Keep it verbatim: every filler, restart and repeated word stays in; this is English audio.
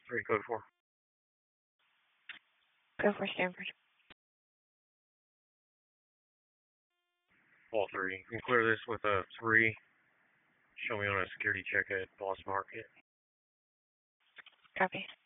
Three code four. Go for Stanford. All three. You can clear this with a three. Show me on a security check at Boss Market. Copy.